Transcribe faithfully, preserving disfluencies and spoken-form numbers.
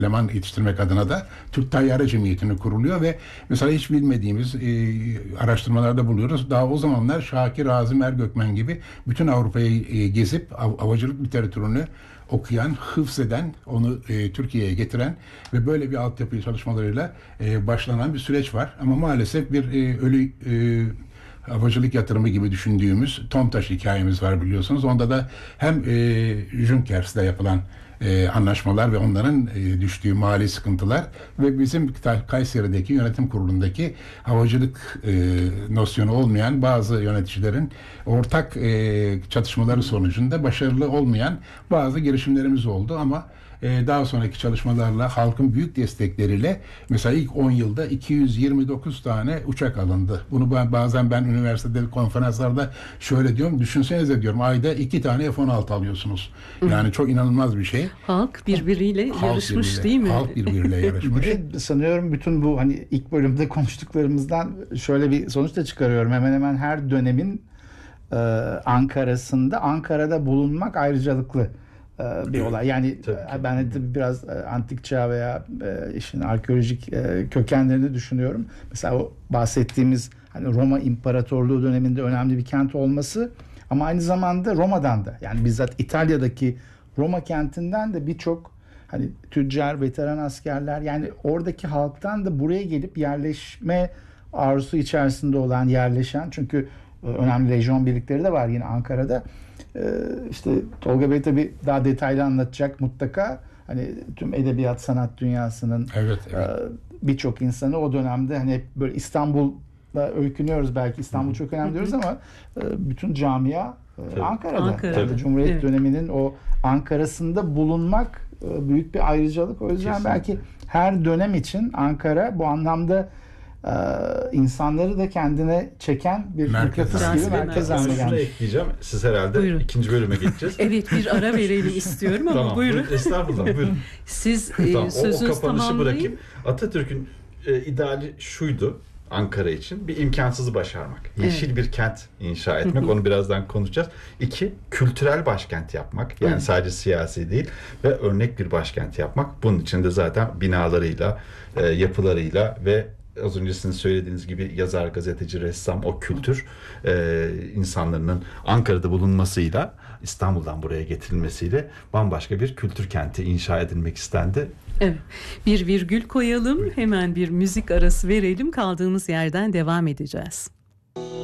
eleman yetiştirmek adına da Türk Tayyare Cemiyeti'ni kuruluyor ve mesela hiç bilmediğimiz e, araştırmalarda buluyoruz. Daha o zamanlar Şakir, Azim Ergökmen gibi bütün Avrupa'yı e, gezip av, havacılık literatürünü okuyan, hıfzeden, onu e, Türkiye'ye getiren ve böyle bir altyapı çalışmalarıyla e, başlanan bir süreç var. Ama maalesef bir e, ölü e, havacılık yatırımı gibi düşündüğümüz Tomtaş hikayemiz var biliyorsunuz. Onda da hem e, Junkers'le yapılan e, anlaşmalar ve onların e, düştüğü mali sıkıntılar ve bizim Kayseri'deki yönetim kurulundaki havacılık e, nosyonu olmayan bazı yöneticilerin ortak e, çatışmaları sonucunda başarılı olmayan bazı girişimlerimiz oldu ama Ee, daha sonraki çalışmalarla, halkın büyük destekleriyle mesela ilk on yılda iki yüz yirmi dokuz tane uçak alındı. Bunu ben, bazen ben üniversitede konferanslarda şöyle diyorum, düşünsenize diyorum ayda iki tane F on altı alıyorsunuz. Yani çok inanılmaz bir şey. Halk birbiriyle halk yarışmış birbiriyle, değil mi? Halk birbiriyle yarışmış. Bir de sanıyorum bütün bu hani ilk bölümde konuştuklarımızdan şöyle bir sonuç da çıkarıyorum. Hemen hemen her dönemin e, Ankara'sında, Ankara'da bulunmak ayrıcalıklı bir olay. Yani tabii ben de biraz antik çağ veya işin arkeolojik kökenlerini düşünüyorum. Mesela o bahsettiğimiz hani Roma İmparatorluğu döneminde önemli bir kent olması ama aynı zamanda Roma'dan da yani bizzat İtalya'daki Roma kentinden de birçok hani tüccar, veteran askerler yani oradaki halktan da buraya gelip yerleşme arzusu içerisinde olan, yerleşen çünkü önemli lejyon birlikleri de var yine Ankara'da. Ee, işte Tolga Bey tabii daha detaylı anlatacak mutlaka. Hani tüm edebiyat sanat dünyasının evet, evet. e, birçok insanı o dönemde hani hep böyle İstanbul'da öykünüyoruz belki İstanbul çok önemli diyoruz ama e, bütün camia e, Ankara'da. Ankara'da. Yani Cumhuriyet evet. döneminin o Ankara'sında bulunmak e, büyük bir ayrıcalık. O yüzden kesinlikle. Belki her dönem için Ankara bu anlamda Ee, insanları da kendine çeken bir mıknatıs gibi merkez haline gelmiş. Şunu ekleyeceğim. Siz herhalde buyurun. ikinci bölüme geçeceğiz. Evet bir ara verelim istiyorum ama tamam, buyurun. buyurun. Estağfurullah buyurun. Siz tamam, e, sözünüzü o, o kapanışı tamamlayın. bırakayım. Atatürk'ün e, ideali şuydu. Ankara için bir imkansızı başarmak. Yeşil evet. bir kent inşa etmek. Onu birazdan konuşacağız. İki, kültürel başkent yapmak. Yani evet. sadece siyasi değil ve örnek bir başkent yapmak. Bunun için de zaten binalarıyla, e, yapılarıyla ve az önce sizin söylediğiniz gibi yazar, gazeteci, ressam, o kültür e, insanların Ankara'da bulunmasıyla İstanbul'dan buraya getirilmesiyle bambaşka bir kültür kenti inşa edilmek istendi. Evet. Bir virgül koyalım. Hemen bir müzik arası verelim. Kaldığımız yerden devam edeceğiz.